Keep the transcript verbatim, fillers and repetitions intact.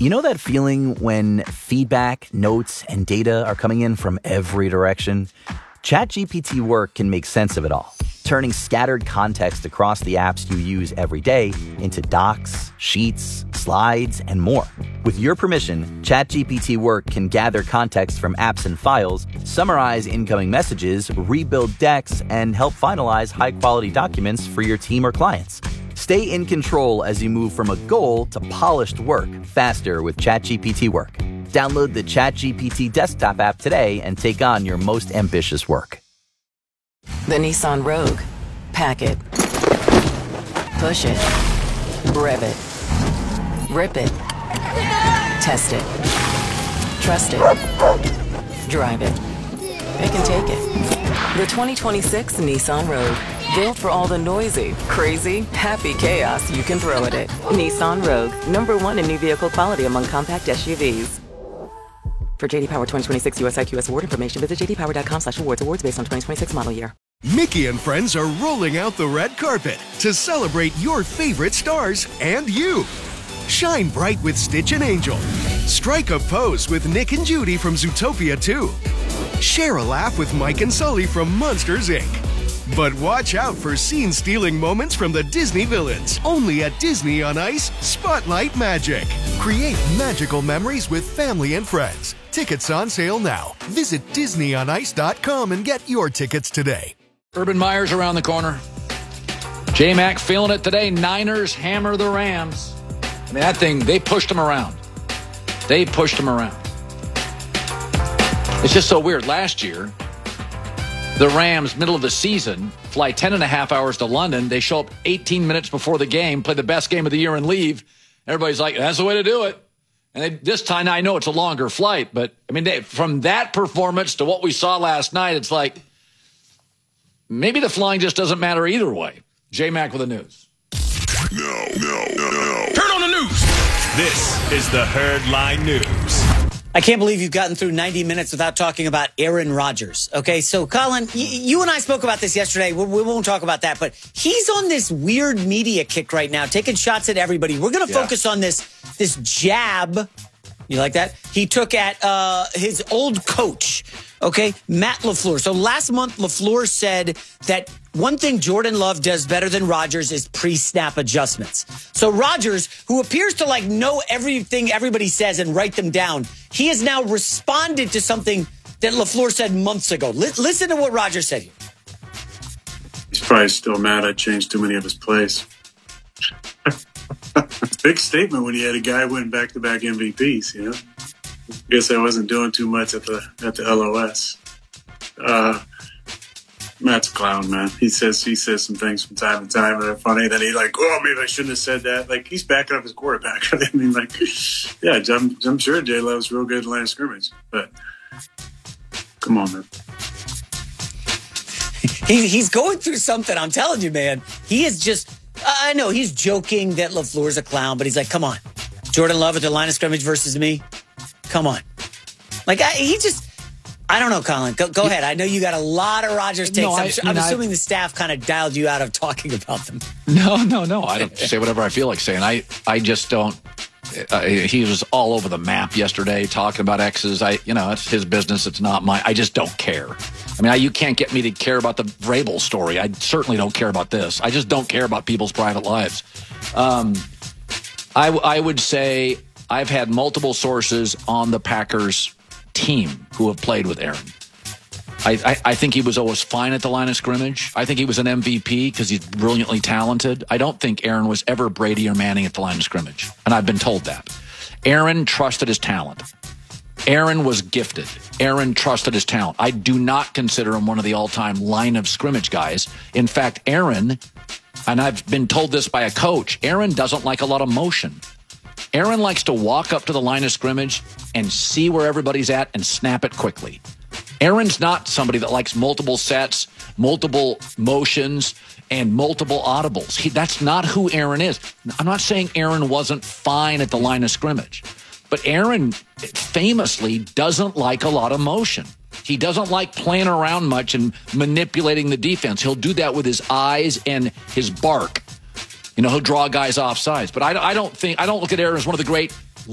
You know that feeling when feedback, notes, and data are coming in from every direction? ChatGPT Work can make sense of it all, turning scattered context across the apps you use every day into docs, sheets, slides, and more. With your permission, ChatGPT Work can gather context from apps and files, summarize incoming messages, rebuild decks, and help finalize high-quality documents for your team or clients. Stay in control as you move from a goal to polished work faster with ChatGPT Work. Download the ChatGPT desktop app today and take on your most ambitious work. The Nissan Rogue. Pack it. Push it. Rev it. Rip it. Test it. Trust it. Drive it. It can take it. The twenty twenty-six Nissan Rogue. Built for all the noisy, crazy, happy chaos you can throw at it. Nissan Rogue. Number one in new vehicle quality among compact S U Vs. For J D Power twenty twenty-six U S I Q S award information, visit j d power dot com slash awards. Awards based on twenty twenty-six model year. Mickey and friends are rolling out the red carpet to celebrate your favorite stars and you. Shine bright with Stitch and Angel. Strike a pose with Nick and Judy from Zootopia two. Share a laugh with Mike and Sully from Monsters, Incorporated. But watch out for scene-stealing moments from the Disney villains. Only at Disney on Ice, Spotlight Magic. Create magical memories with family and friends. Tickets on sale now. Visit disney on ice dot com and get your tickets today. Urban Meyer's around the corner. J-Mac feeling it today. Niners hammer the Rams. I mean, that thing, they pushed them around. They pushed them around. It's just so weird. Last year, the Rams, middle of the season, fly ten and a half hours to London. They show up eighteen minutes before the game, play the best game of the year, and leave. Everybody's like, that's the way to do it. And they, this time, I know it's a longer flight, but, I mean, they, from that performance to what we saw last night, it's like, maybe the flying just doesn't matter either way. J-Mac with the news. No, no, no, no. Turn on the news. This is the Herd Line News. I can't believe you've gotten through ninety minutes without talking about Aaron Rodgers. Okay, so Colin, y- you and I spoke about this yesterday. We, we won't talk about that, but he's on this weird media kick right now, taking shots at everybody. We're going to yeah. focus on this this jab. You like that? He took at uh, his old coach, okay, Matt LaFleur. So last month, LaFleur said that one thing Jordan Love does better than Rodgers is pre-snap adjustments. So Rodgers, who appears to like know everything everybody says and write them down, he has now responded to something that LaFleur said months ago. L- listen to what Rodgers said here. He's probably still mad I changed too many of his plays. Big statement when he had a guy win back-to-back M V Ps, you know? Guess I wasn't doing too much at the at the L O S. Uh, Matt's a clown, man. He says he says some things from time to time that are funny. Then he like, oh, maybe I shouldn't have said that. Like, he's backing up his quarterback. I mean, like, yeah, I'm, I'm sure J Love's real good in line of scrimmage, but come on, man. He, he's going through something. I'm telling you, man. He is just. I know he's joking that LaFleur's a clown, but he's like, come on. Jordan Love at the line of scrimmage versus me? Come on. Like, I, he just, I don't know, Colin. Go, go ahead. I know you got a lot of Rodgers takes. No, I, I'm, I'm know, assuming I, the staff kind of dialed you out of talking about them. No, no, no. I don't say whatever I feel like saying. I, I just don't. Uh, he was all over the map yesterday talking about X's. I, you know, it's his business. It's not mine. I just don't care. I mean, I, you can't get me to care about the Vrabel story. I certainly don't care about this. I just don't care about people's private lives. Um, I, I would say I've had multiple sources on the Packers team who have played with Aaron. I, I, I think he was always fine at the line of scrimmage. I think he was an M V P because he's brilliantly talented. I don't think Aaron was ever Brady or Manning at the line of scrimmage, and I've been told that. Aaron trusted his talent. Aaron was gifted. Aaron trusted his talent. I do not consider him one of the all-time line of scrimmage guys. In fact, Aaron, and I've been told this by a coach, Aaron doesn't like a lot of motion. Aaron likes to walk up to the line of scrimmage and see where everybody's at and snap it quickly. Aaron's not somebody that likes multiple sets, multiple motions, and multiple audibles. He, that's not who Aaron is. I'm not saying Aaron wasn't fine at the line of scrimmage, but Aaron famously doesn't like a lot of motion. He doesn't like playing around much and manipulating the defense. He'll do that with his eyes and his bark. You know, he'll draw guys off sides. But I, I don't think, I don't look at Aaron as one of the great